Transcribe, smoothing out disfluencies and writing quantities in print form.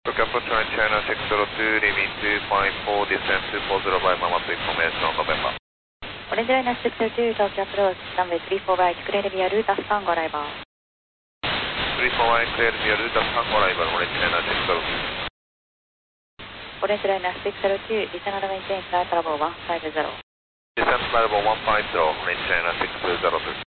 Approach line China 602, leaving 254, descent 240 by Mama to information November. オレンジライナー602、東京アプローチ、ランウェイ34ライト、クレールビアルータスタンゴアライバー。 34 clear via route Tango arrival, Orange Liner 602. オレンジライナー602、リサナルメインテインフライトラボ150。 Descent level 150, Orange Liner 602.